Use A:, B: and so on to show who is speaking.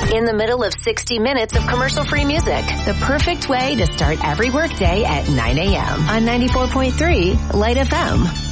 A: in the middle of 60 minutes of commercial-free music. The perfect way to start every workday at 9 a.m. on 94.3 Light FM.